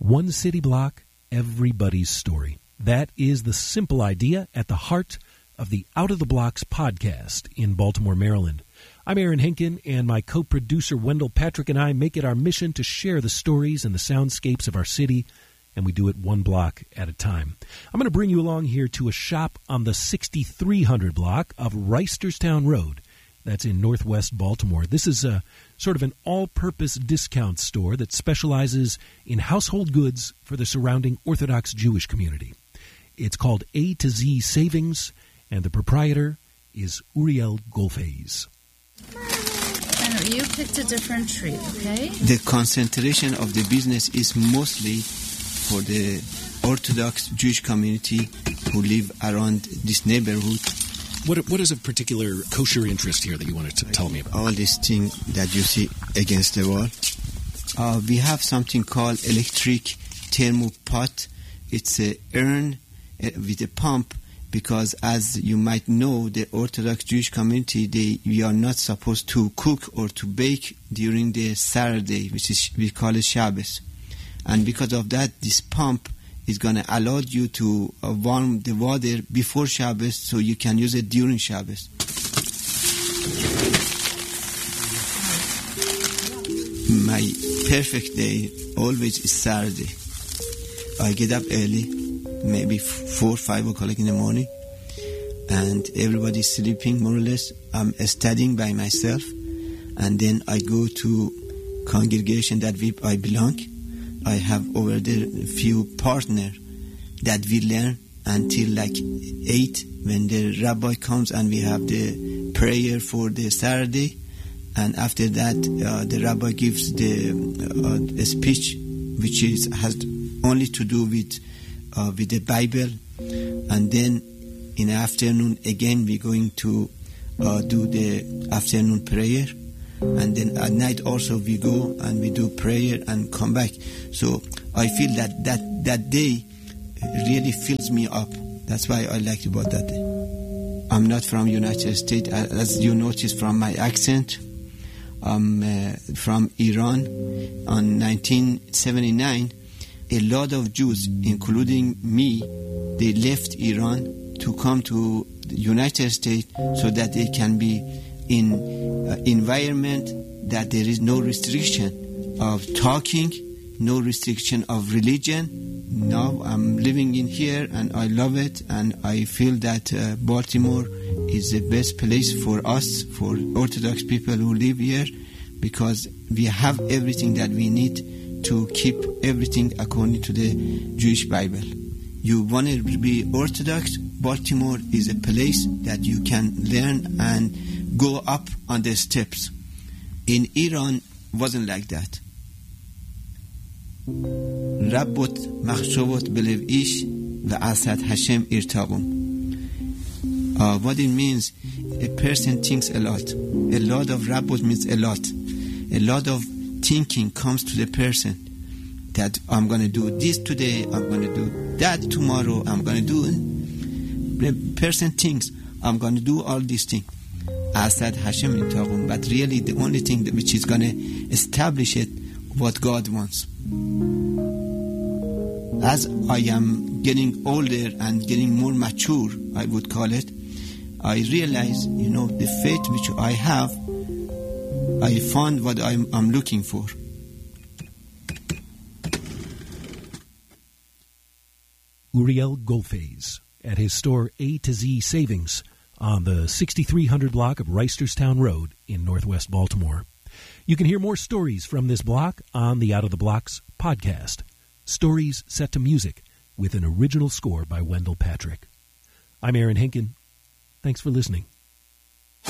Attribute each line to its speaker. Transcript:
Speaker 1: One city block, everybody's story. That is the simple idea at the heart of the Out of the Blocks podcast in Baltimore, Maryland. I'm Aaron Henkin, and my co-producer Wendell Patrick and I make it our mission to share the stories and the soundscapes of our city, and we do it one block at a time. I'm going to bring you along here to a shop on the 6300 block of Reisterstown Road. That's in northwest Baltimore. This is a sort of an all-purpose discount store that specializes in household goods for the surrounding Orthodox Jewish community. It's called A to Z Savings, and the proprietor is Uriel Golfez.
Speaker 2: You picked a different tree, okay?
Speaker 3: The concentration of the business is mostly for the Orthodox Jewish community who live around this neighborhood.
Speaker 1: What is a particular kosher interest here that you wanted to tell me about?
Speaker 3: All these things that you see against the wall. We have something called electric thermopot. It's an urn with a pump, because as you might know, the Orthodox Jewish community, we are not supposed to cook or to bake during the Saturday, which is we call it Shabbos. And because of that, this pump is going to allow you to warm the water before Shabbos, so you can use it during Shabbos. My perfect day always is Saturday. I get up early, maybe 4 or 5 o'clock in the morning, and everybody's sleeping more or less. I'm studying by myself, and then I go to congregation that I belong. I have over there a few partners that we learn until like 8 when the rabbi comes and we have the prayer for the Saturday. And after that, the rabbi gives the speech, which has only to do with the Bible. And then in the afternoon, again, we're going to do the afternoon prayer. And then at night also we go and we do prayer and come back. So I feel that day really fills me up. That's why I like about that day. I'm not from United States, as you notice from my accent. I'm from Iran. On 1979, a lot of Jews, including me, they left Iran to come to the United States so that they can be in environment that there is no restriction of talking, no restriction of religion. Now I'm living in here and I love it, and I feel that Baltimore is the best place for us, for Orthodox people who live here, because we have everything that we need to keep everything according to the Jewish Bible. You want to be Orthodox, Baltimore is a place that you can learn and go up on the steps. In Iran, wasn't like that. Rabbot machshavot belev ish ve'asad Hashem irtagum. What it means, a person thinks a lot. A lot of rabbot means a lot. A lot of thinking comes to the person, that I'm going to do this today, I'm going to do that tomorrow, I'm going to do. The person thinks, I'm going to do all these things. Asad Hashem intagum, but really the only thing which is going to establish it, what God wants. As I am getting older and getting more mature, I would call it, I realize, the faith which I have, I found what I'm looking for.
Speaker 1: Uriel Golfez at his store A to Z Savings on the 6300 block of Reisterstown Road in northwest Baltimore. You can hear more stories from this block on the Out of the Blocks podcast. Stories set to music with an original score by Wendell Patrick. I'm Aaron Henkin. Thanks for listening.